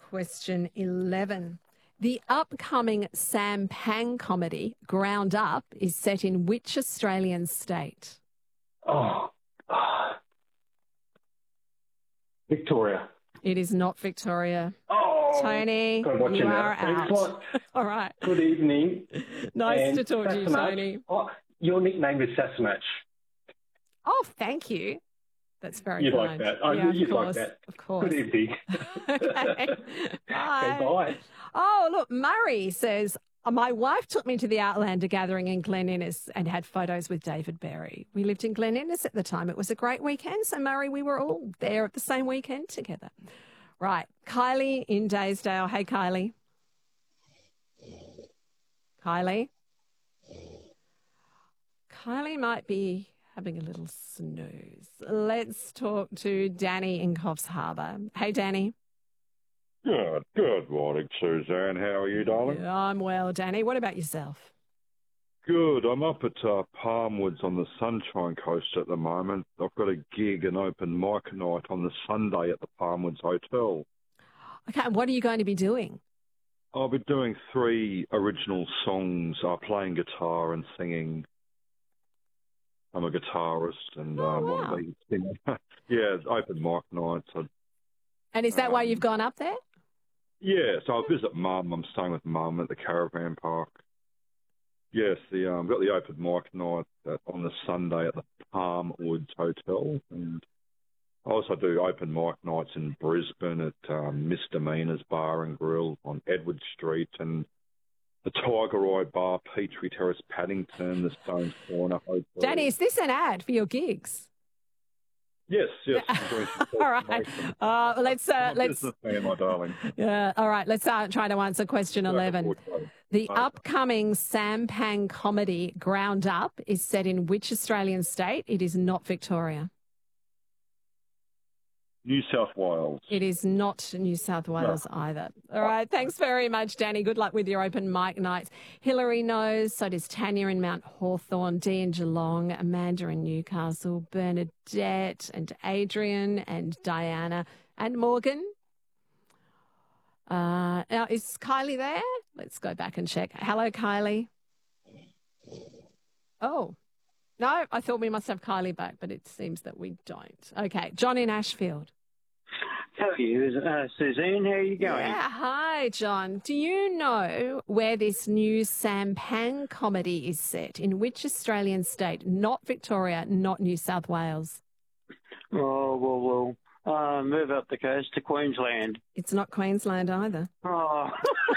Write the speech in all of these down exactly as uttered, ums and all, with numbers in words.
Question eleven. The upcoming Sam Pang comedy, Ground Up, is set in which Australian state? Oh, oh. Victoria. It is not Victoria. Oh, Tony, God, watch you it are now. Thanks out. a lot. All right. Good evening. Nice And to talk to you, Sassamach. Tony. Oh, your nickname is Sassamach. Oh, thank you. That's very You'd kind. like that. Oh, yeah, you'd of like course, that. Of course. Good evening. Okay. Bye. Bye. Oh, look, Murray says, my wife took me to the Outlander gathering in Glen Innes and had photos with David Berry. We lived in Glen Innes at the time. It was a great weekend. So, Murray, we were all there at the same weekend together. Right. Kylie in Daysdale. Hey, Kylie. Kylie. Kylie might be having a little snooze. Let's talk to Danny in Coffs Harbour. Hey, Danny. Good, good morning, Suzanne. How are you, darling? Yeah, I'm well, Danny. What about yourself? Good. I'm up at uh, Palmwoods on the Sunshine Coast at the moment. I've got a gig, an open mic night on the Sunday at the Palmwoods Hotel. Okay, and what are you going to be doing? I'll be doing three original songs, uh, playing guitar and singing. I'm a guitarist and oh, um, wow. want to be singing. Yeah, it's open mic nights. I, and is that um, why you've gone up there? Yeah, so I visit Mum. I'm staying with Mum at the caravan park. Yes, the um, got the open mic night at, on the Sunday at the Palmwoods Hotel, and I also do open mic nights in Brisbane at um, Misdemeanors Bar and Grill on Edward Street, and the Tiger Eye Bar, Petrie Terrace, Paddington, the Stones Corner Hotel. Danny, is this an ad for your gigs? Yes, yes. All right. Uh, let's uh, let's. Man, my darling. Yeah. All right. Let's uh, try to answer question eleven. The Okay. upcoming Sam Pang comedy Ground Up is set in which Australian state? It is not Victoria. New South Wales. It is not New South Wales no. either. All right. Thanks very much, Danny. Good luck with your open mic nights. Hillary knows. So does Tanya in Mount Hawthorn, Dee in Geelong, Amanda in Newcastle, Bernadette and Adrian and Diana and Morgan. Uh, now, is Kylie there? Let's go back and check. Hello, Kylie. Oh, no, I thought we must have Kylie back, but it seems that we don't. Okay. John in Ashfield. How are you, uh, Suzanne? How are you going? Yeah, hi, John. Do you know where this new Sam Pang comedy is set? In which Australian state? Not Victoria, not New South Wales. Oh, well, well, uh, move up the coast to Queensland. It's not Queensland either. Oh,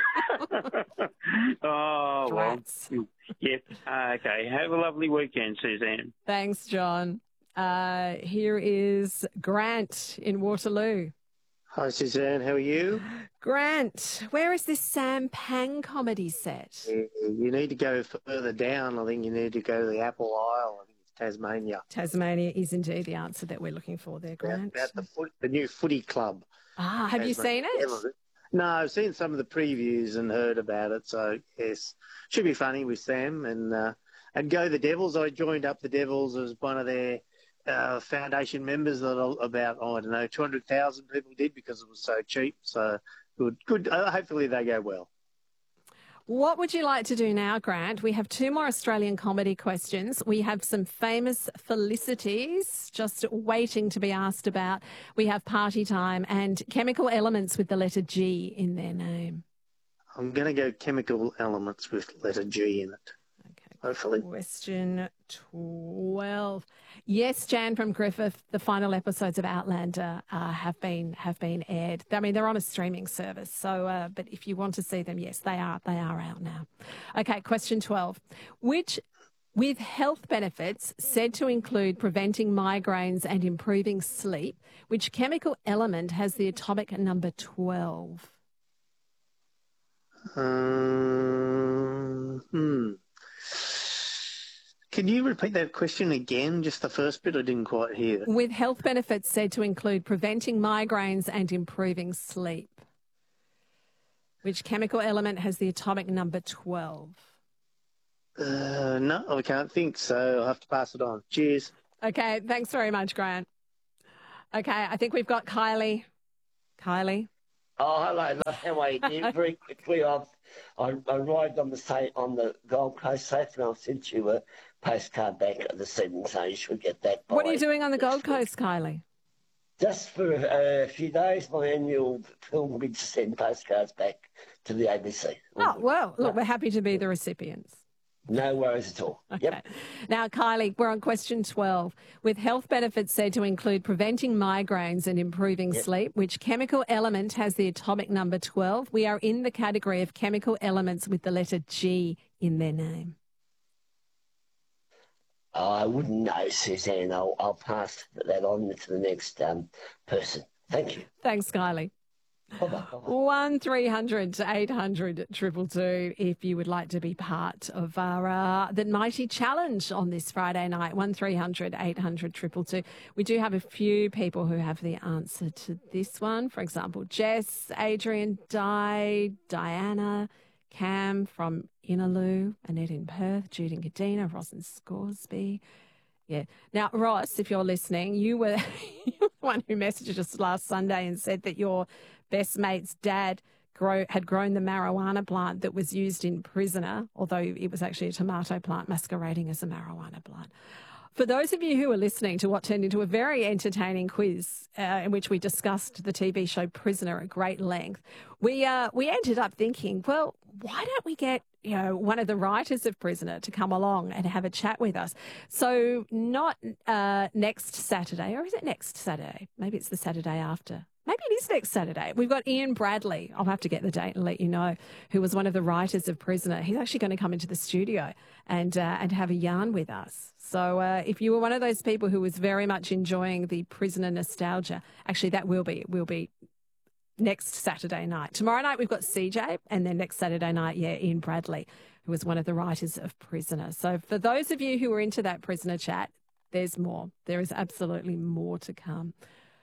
oh well. Yep. Uh, okay. Have a lovely weekend, Suzanne. Thanks, John. Uh, here is Grant in Waterloo. Hi, Suzanne. How are you? Grant, where is this Sam Pang comedy set? You need to go further down. I think you need to go to the Apple Isle. I think it's Tasmania. Tasmania is indeed the answer that we're looking for there, Grant. About, about the, foot, the new footy club. Ah, have you seen it? No, I've seen some of the previews and heard about it. So, yes, should be funny with Sam. And, uh, and go the Devils. I joined up the Devils as one of their Uh, foundation members that about, oh, I don't know, two hundred thousand people did because it was so cheap. So good, good. Uh, hopefully they go well. What would you like to do now, Grant? We have two more Australian comedy questions. We have some famous felicities just waiting to be asked about. We have Party Time and chemical elements with the letter G in their name. I'm going to go chemical elements with letter G in it. Hopefully. Question twelve. Yes, Jan from Griffith, the final episodes of Outlander uh, have been have been aired. I mean, they're on a streaming service, so uh, but if you want to see them, yes, they are they are out now. Okay, question twelve. Which with health benefits said to include preventing migraines and improving sleep, which chemical element has the atomic number twelve? Um, hmm. Can you repeat that question again? Just the first bit, I didn't quite hear. With health benefits said to include preventing migraines and improving sleep. Which chemical element has the atomic number twelve? Uh, no, I can't think, so I'll have to pass it on. Cheers. Okay, thanks very much, Grant. Okay, I think we've got Kylie. Kylie? Oh, hello, love. How are you, dear? Very quickly, I've, I I arrived on the sa- on the Gold Coast safe, and I've sent you a postcard back this evening, so you should get that. What are by you doing on the next Gold week. Coast, Kylie? Just for a few days, my annual pilgrimage to send postcards back to the A B C. Oh, well, look, we're happy to be the recipients. No worries at all. Okay. Yep. Now, Kylie, we're on question twelve. With health benefits said to include preventing migraines and improving Yep. sleep, which chemical element has the atomic number twelve? We are in the category of chemical elements with the letter G in their name. I wouldn't know, Suzanne. I'll, I'll pass that on to the next um, person. Thank you. Thanks, Kylie. Bye-bye. Bye-bye. One three hundred eight hundred triple two if you would like to be part of our uh, the mighty challenge on this Friday night. One three hundred eight hundred triple two. We do have a few people who have the answer to this one. For example, Jess, Adrian, Di, Diana, Cam from Inaloo, Annette in Perth, Jude and Kadina, Ross and Scoresby. Yeah. Now, Ross, if you're listening, you were, you were the one who messaged us last Sunday and said that your best mate's dad grow, had grown the marijuana plant that was used in Prisoner, although it was actually a tomato plant masquerading as a marijuana plant. For those of you who are listening to what turned into a very entertaining quiz uh, in which we discussed the T V show Prisoner at great length, we uh, we ended up thinking, well, why don't we get you know one of the writers of Prisoner to come along and have a chat with us? So not uh, next Saturday, or is it next Saturday? Maybe it's the Saturday after. Maybe it is next Saturday. We've got Ian Bradley. I'll have to get the date and let you know, who was one of the writers of Prisoner. He's actually going to come into the studio and uh, and have a yarn with us. So uh, if you were one of those people who was very much enjoying the Prisoner nostalgia, actually that will be will be next Saturday night. Tomorrow night we've got C J, and then next Saturday night, yeah, Ian Bradley, who was one of the writers of Prisoner. So for those of you who are into that Prisoner chat, there's more. There is absolutely more to come.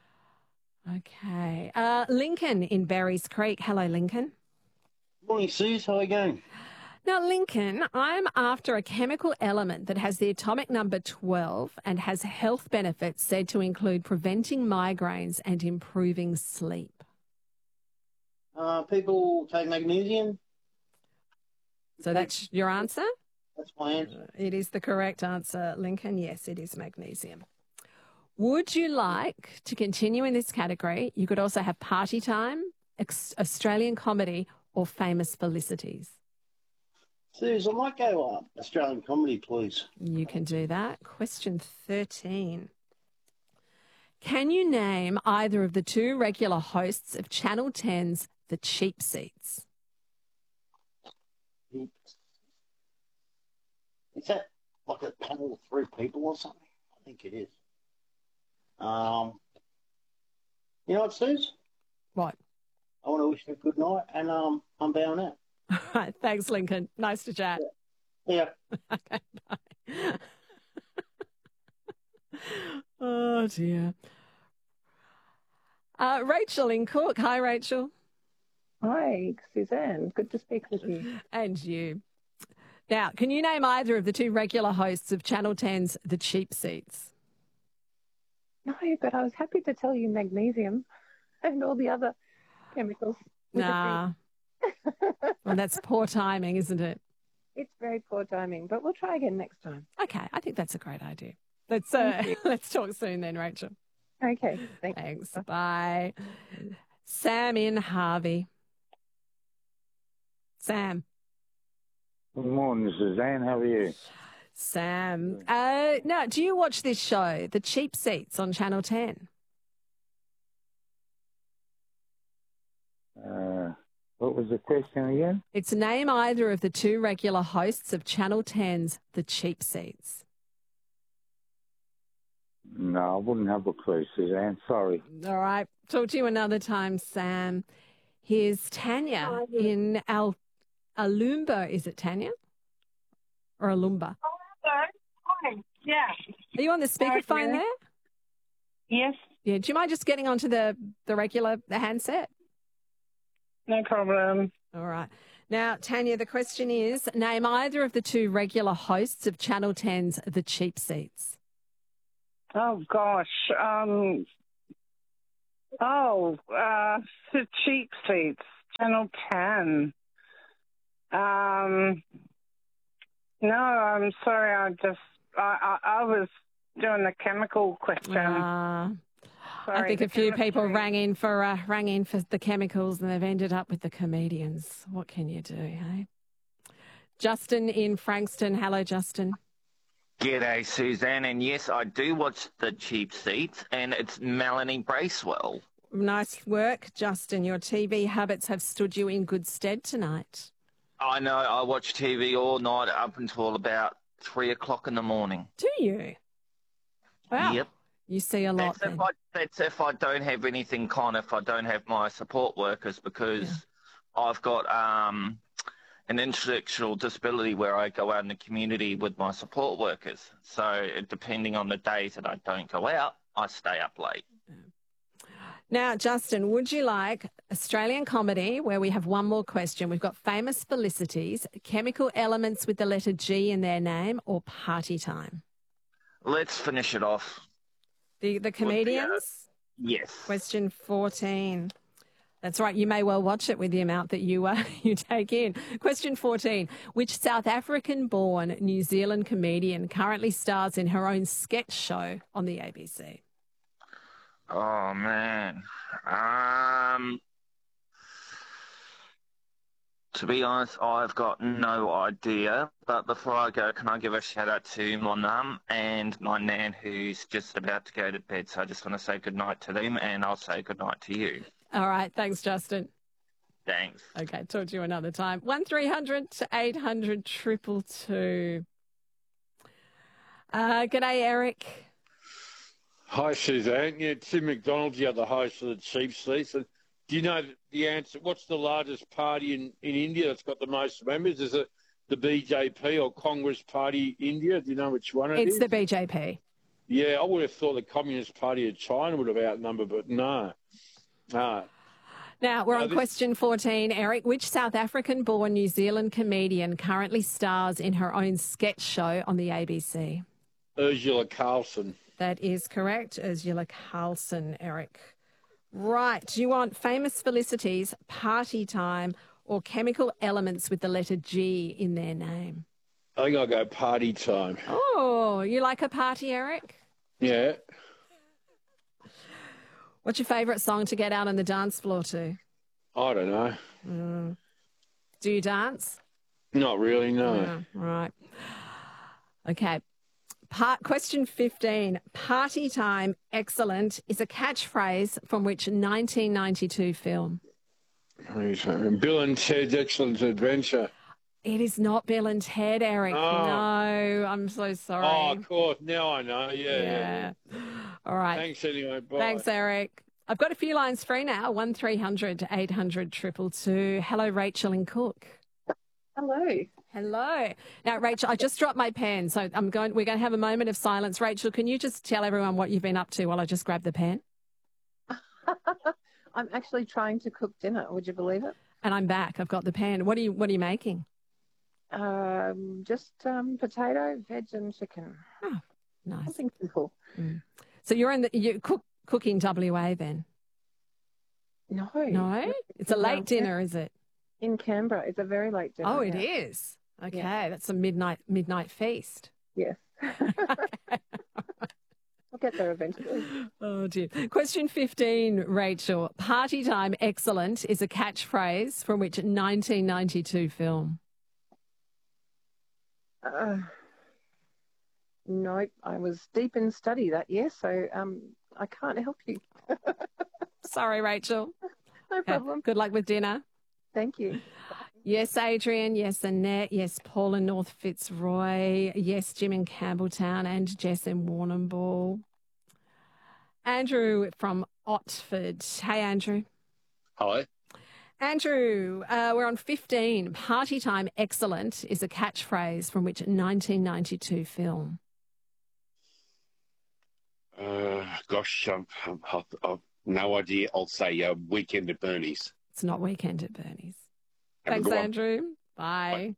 Okay. Uh, Lincoln in Berries Creek. Hello, Lincoln. Morning, Suze. How are you going? Now, Lincoln, I'm after a chemical element that has the atomic number twelve and has health benefits said to include preventing migraines and improving sleep. Uh, people take magnesium. So that's your answer? That's my answer. It is the correct answer, Lincoln. Yes, it is magnesium. Would you like to continue in this category? You could also have Party Time, ex- Australian Comedy, or Famous Felicities. Suze, I might go uh, Australian comedy, please. You can do that. Question thirteen. Can you name either of the two regular hosts of Channel ten's The Cheap Seats? Is that like a panel of three people or something? I think it is. Um, you know what, Suze? What? I want to wish you a good night, and um, I'm bowing out. All right. Thanks, Lincoln. Nice to chat. Yeah. Okay, bye. Oh, dear. Uh, Rachel in Cook. Hi, Rachel. Hi, Suzanne. Good to speak with you. And you. Now, can you name either of the two regular hosts of Channel ten's The Cheap Seats? No, but I was happy to tell you magnesium and all the other chemicals. with a Nah. Well, that's poor timing, isn't it? G. It's very poor timing, but we'll try again next time. Okay, I think that's a great idea. Let's uh, let's talk soon then, Rachel. Okay, thanks. Thanks. Bye. Sam in Harvey. Sam. Good morning, Suzanne. How are you? Sam. Uh, now, do you watch this show, The Cheap Seats, on Channel ten? Uh, what was the question again? It's name either of the two regular hosts of Channel ten's The Cheap Seats. No, I wouldn't have a clue, Suzanne. Sorry. All right. Talk to you another time, Sam. Here's Tanya in Al Alumba. Is it Tanya? Or Alumba? Oh, hello. Hi. Yeah. Are you on the speakerphone there? Yes. Yeah. Do you mind just getting onto the, the regular the handset? No problem. All right. Now, Tanya, the question is, name either of the two regular hosts of Channel ten's The Cheap Seats. Oh, gosh. Um, Oh, uh, the cheap seats, Channel ten. Um, no, I'm sorry. I just I I, I was doing the chemical question. Uh, Sorry, I think the a few people chemistry. rang in for uh, rang in for the chemicals, and they've ended up with the comedians. What can you do, hey? Justin in Frankston. Hello, Justin. G'day, Suzanne. And yes, I do watch The Cheap Seats, and it's Melanie Bracewell. Nice work, Justin. Your T V habits have stood you in good stead tonight. I know, I watch T V all night up until about three o'clock in the morning. Do you? Wow. Yep. You see a lot That's then. if, I, that's if I don't have anything, kind of, if I don't have my support workers, because Yeah. I've got um, an intellectual disability where I go out in the community with my support workers. So depending on the days that I don't go out, I stay up late. Now, Justin, would you like Australian comedy, where we have one more question? We've got famous felicities, chemical elements with the letter G in their name, or party time? Let's finish it off. The the comedians? Yes. Question fourteen. That's right. You may well watch it with the amount that you uh, you take in. Question fourteen. Which South African-born New Zealand comedian currently stars in her own sketch show on the A B C? Oh, man. Um, to be honest, I've got no idea. But before I go, can I give a shout-out to my mum and my nan, who's just about to go to bed? So I just want to say goodnight to them, and I'll say goodnight to you. All right. Thanks, Justin. Thanks. Okay. Talk to you another time. one three hundred to eight hundred two two two. Uh, g'day, Eric. Hi, Suzanne. Yeah, Tim McDonald's the other host of the Cheap Seats. And do you know the answer? What's the largest party in, in India that's got the most members? Is it the B J P or Congress Party India? Do you know which one it It's is? the B J P. Yeah, I would have thought the Communist Party of China would have outnumbered, but no. No. Now, we're No, on this- question fourteen, Eric. Which South African-born New Zealand comedian currently stars in her own sketch show on the A B C? Ursula Carlson. That is correct, Ursula Carlson, Eric. Right. Do you want famous felicities, party time, or chemical elements with the letter G in their name? I think I'll go party time. Oh, you like a party, Eric? Yeah. What's your favourite song to get out on the dance floor to? I don't know. Mm. Do you dance? Not really, no. Yeah, right. Okay. Part, question fifteen. Party time, excellent, is a catchphrase from which nineteen ninety-two film? Bill and Ted's Excellent Adventure. It is not Bill and Ted, Eric. Oh. No, I'm so sorry. Oh, of course. Now I know. Yeah. Yeah. All right. Thanks anyway. Bye. Thanks, Eric. I've got a few lines free now. one three hundred to eight hundred two two two. Hello, Rachel and Cook. Hello. Hello. Now, Rachel, I just dropped my pen, so I'm going. We're going to have a moment of silence. Rachel, can you just tell everyone what you've been up to while I just grab the pen? I'm actually trying to cook dinner. Would you believe it? And I'm back. I've got the pen. What are you What are you making? Um, just um, potato, veg, and chicken. Oh, nice. Something simple. Mm. So you're in the you cook cooking W A then? No. No, it's a late dinner, is it? In Canberra, it's a very late dinner. Oh, it yeah. is. Okay, that's a midnight midnight feast. Yes. I'll get there eventually. Oh, dear. Question fifteen, Rachel. Party time, excellent, is a catchphrase from which nineteen ninety-two film? Uh, nope. I was deep in study that year, so um, I can't help you. Sorry, Rachel. No problem. Good luck with dinner. Thank you. Yes, Adrian. Yes, Annette. Yes, Paul in North Fitzroy. Yes, Jim in Campbelltown and Jess in Warrnambool. Andrew from Otford. Hey, Andrew. Hi. Andrew, uh, we're on fifteen. Party time, excellent, is a catchphrase from which nineteen ninety-two film? Uh, gosh, I've, I've, I've no idea. I'll say uh, Weekend at Bernie's. It's not Weekend at Bernie's. Have a Thanks, good one. Andrew. Bye.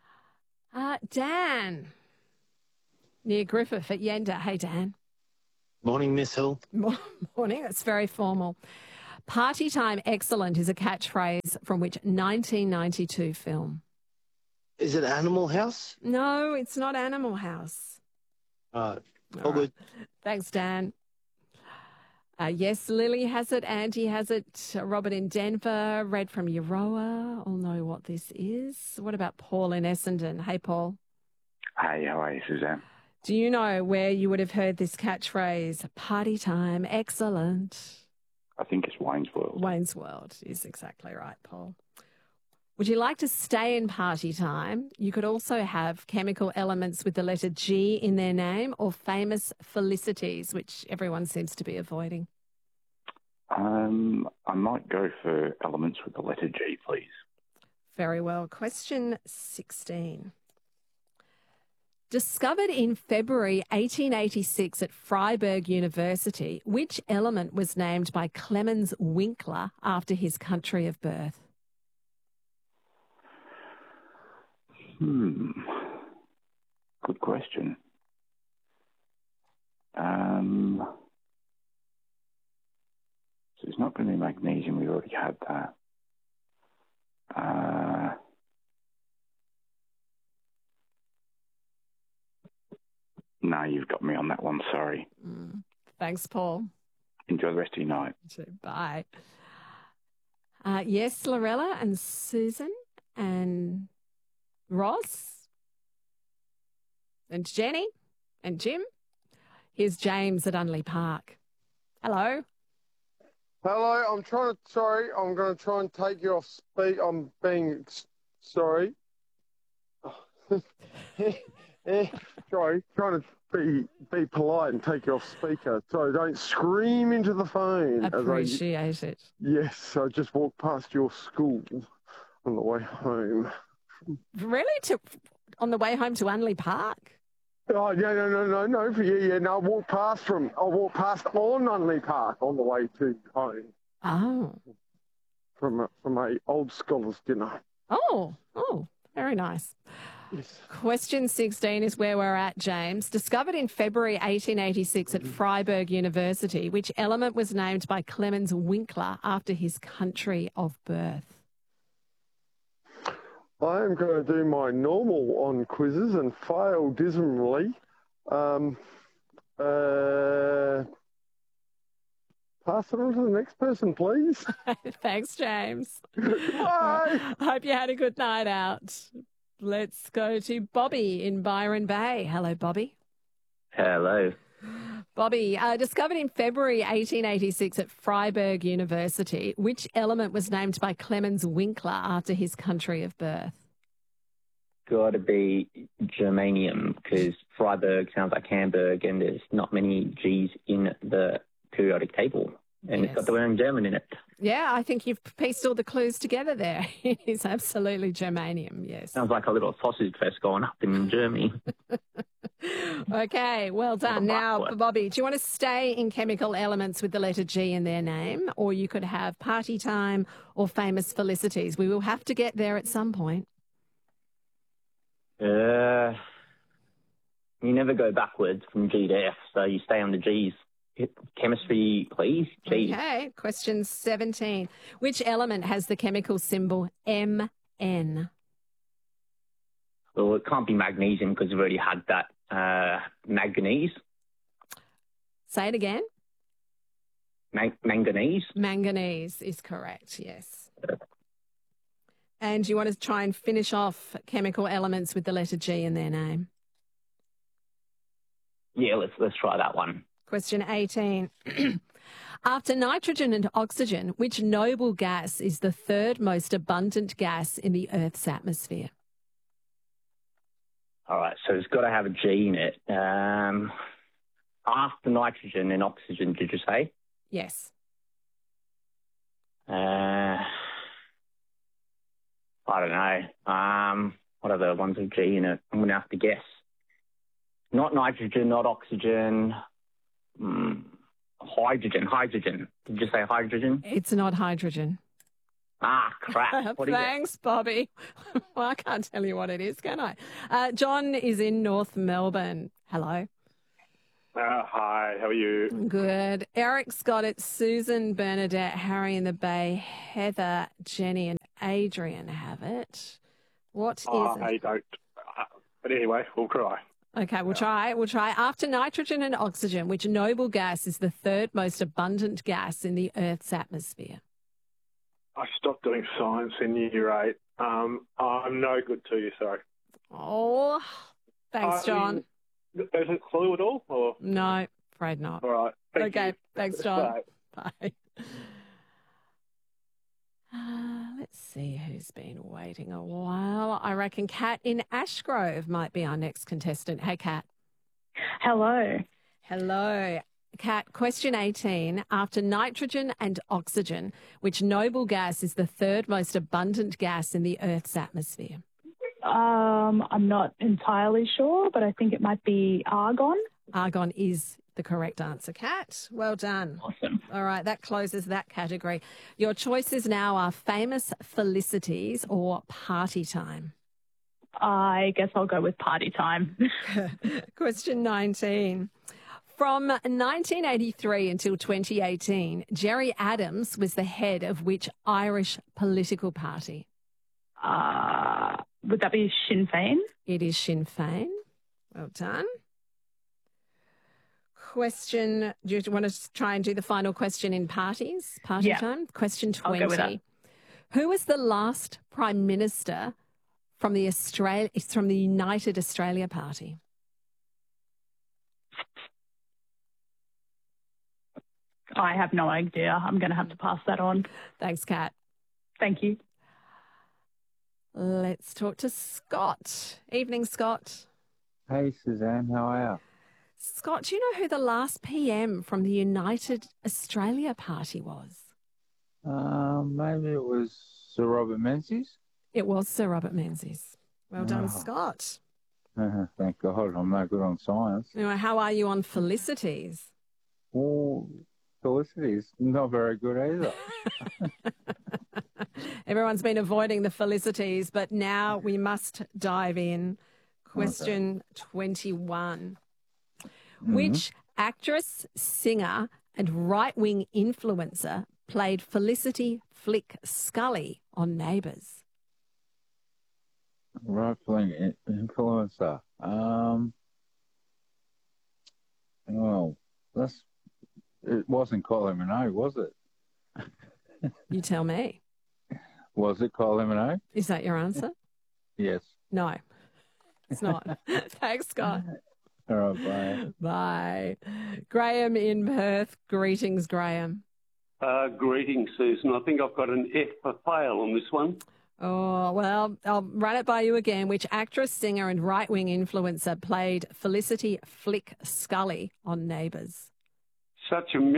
Uh, Dan, near Griffith at Yenda. Hey, Dan. Morning, Miss Hill. Morning. It's very formal. Party time excellent is a catchphrase from which nineteen ninety-two film? Is it Animal House? No, it's not Animal House. Uh, all, All good. right. Thanks, Dan. Uh, yes, Lily has it. Andy has it. Robert in Denver. Red from Euroa. I'll know what this is. What about Paul in Essendon? Hey, Paul. Hey, how are you, Suzanne? Do you know where you would have heard this catchphrase? Party time excellent. I think it's Wayne's World. Wayne's World is exactly right, Paul. Would you like to stay in party time? You could also have chemical elements with the letter G in their name or famous felicities, which everyone seems to be avoiding. Um, I might go for elements with the letter G, please. Very well. Question sixteen. Discovered in February eighteen eighty-six at Freiburg University, which element was named by Clemens Winkler after his country of birth? Hmm. Good question. Um, so it's not going to be magnesium. We already had that. Uh, no, you've got me on that one. Sorry. Mm. Thanks, Paul. Enjoy the rest of your night. Bye. Uh, yes, Lorella and Susan and Ross and Jenny and Jim. Here's James at Unley Park. Hello. Hello, I'm trying to, sorry, I'm going to try and take you off speak. I'm being, sorry. Sorry, trying to be be polite and take you off speaker so don't scream into the phone. Appreciate it. Yes, I just walked past your school on the way home. Really? To on the way home to Unley Park? Oh, no, no, no, no, no, for you, yeah, no, I walked past from, I walked past on Unley Park on the way to home. Oh. From a, from a old scholars dinner. Oh, oh, very nice. Yes. Question sixteen is where we're at, James. Discovered in February eighteen eighty-six at Freiburg University, which element was named by Clemens Winkler after his country of birth? I am going to do my normal on quizzes and fail dismally. Um, uh, pass it on to the next person, please. Thanks, James. Bye. Hope you had a good night out. Let's go to Bobby in Byron Bay. Hello, Bobby. Hello. Bobby, uh, discovered in February eighteen eighty-six at Freiburg University, which element was named by Clemens Winkler after his country of birth? Got to be germanium, because Freiburg sounds like Hamburg, and there's not many G's in the periodic table, and Yes. it's got the word German in it. Yeah, I think you've pieced all the clues together there. It is absolutely germanium, yes. Sounds like a little sausage fest going up in Germany. Okay, well done. Now, Bobby, do you want to stay in chemical elements with the letter G in their name, or you could have party time or famous felicities? We will have to get there at some point. Uh, you never go backwards from G to F, so you stay on the G's. Chemistry, please. G's. Okay, question seventeen. Which element has the chemical symbol M N? Well, it can't be magnesium because we've already had that. Uh, manganese. Say it again. Man- manganese. Manganese is correct, yes. And you want to try and finish off chemical elements with the letter G in their name? Yeah, let's let's try that one. Question eighteen. After nitrogen and oxygen, which noble gas is the third most abundant gas in the Earth's atmosphere? All right, so it's got to have a G in it. Um, after nitrogen and oxygen, did you say? Yes. Uh, I don't know. Um, what are the ones with G in it? I'm going to have to guess. Not nitrogen, not oxygen. Mm, hydrogen, hydrogen. Did you say hydrogen? It's not hydrogen. Ah, crap. What is it? Thanks, Bobby. Well, I can't tell you what it is, can I? Uh, John is in North Melbourne. Hello. Uh, hi, how are you? Good. Eric's got it. Susan, Bernadette, Harry in the Bay, Heather, Jenny and Adrian have it. What is Oh, it? I don't. Uh, but anyway, we'll try. Okay, we'll try. We'll try. After nitrogen and oxygen, which noble gas is the third most abundant gas in the Earth's atmosphere? I stopped doing science in year eight. Um, I'm no good to you, sorry. Oh, thanks, Uh, John. There's a clue at all? Or? No, afraid not. All right. Thank okay, you. thanks, John. Bye. Bye. Uh, let's see who's been waiting a while. I reckon Kat in Ashgrove might be our next contestant. Hey, Kat. Hello. Hello. Kat, question eighteen. After nitrogen and oxygen, which noble gas is the third most abundant gas in the Earth's atmosphere? Um, I'm not entirely sure, but I think it might be argon. Argon is the correct answer, Kat. Well done. Awesome. All right, that closes that category. Your choices now are famous felicities or party time. I guess I'll go with party time. Question nineteen. From nineteen eighty-three until twenty eighteen, Gerry Adams was the head of which Irish political party? Uh, would that be Sinn Féin? It is Sinn Féin. Well done. Question, do you want to try and do the final question in parties? Party Yeah. time? Question I'll go with twenty. Who was the last Prime Minister from the Australia from the United Australia Party? I have no idea. I'm going to have to pass that on. Thanks, Kat. Thank you. Let's talk to Scott. Evening, Scott. Hey, Suzanne, how are you? Scott, do you know who the last P M from the United Australia Party was? Um, maybe it was Sir Robert Menzies? It was Sir Robert Menzies. Well done, Oh. Scott. Uh, thank God, I'm no good on science. Anyway, how are you on felicities? Well, Felicity's not very good either. Everyone's been avoiding the felicities, but now we must dive in. Question twenty-one. Mm-hmm. Which actress, singer, and right-wing influencer played Felicity Flick Scully on Neighbours? Right-wing in- influencer. Um, well, that's, it wasn't Kylie Minogue, was it? You tell me. Was it Kylie Minogue? Is that your answer? Yes. No, it's not. Thanks, Scott. All right, bye. Bye. Graham in Perth. Greetings, Graham. Uh, greetings, Susan. I think I've got an F for fail on this one. Oh, well, I'll run it by you again. Which actress, singer, and right-wing influencer played Felicity Flick Scully on Neighbours? Such a